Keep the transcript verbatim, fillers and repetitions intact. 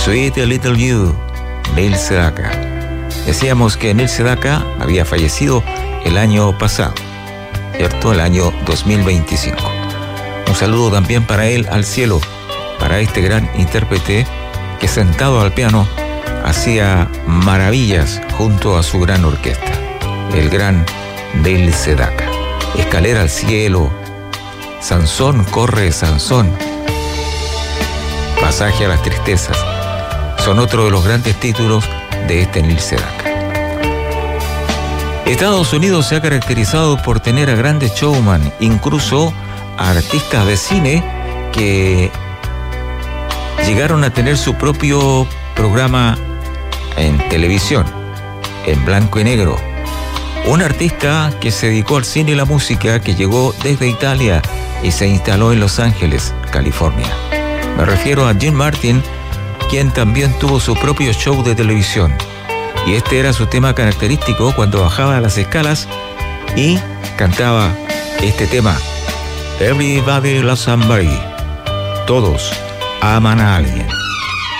Sweet Little You, Neil Sedaka. Decíamos que Neil Sedaka había fallecido el año pasado, ¿cierto? El año dos mil veinticinco. Un saludo también para él al cielo, para este gran intérprete que sentado al piano hacía maravillas junto a su gran orquesta, el gran Neil Sedaka. Escalera al cielo, Sansón corre Sansón, Pasaje a las tristezas, son otro de los grandes títulos de este Neil Sedaka. Estados Unidos se ha caracterizado por tener a grandes showman, incluso a artistas de cine que llegaron a tener su propio programa en televisión, en blanco y negro. Un artista que se dedicó al cine y la música, que llegó desde Italia y se instaló en Los Ángeles, California. Me refiero a Dean Martin, quien también tuvo su propio show de televisión. Y este era su tema característico cuando bajaba las escalas y cantaba este tema: Everybody loves somebody. Todos aman a alguien.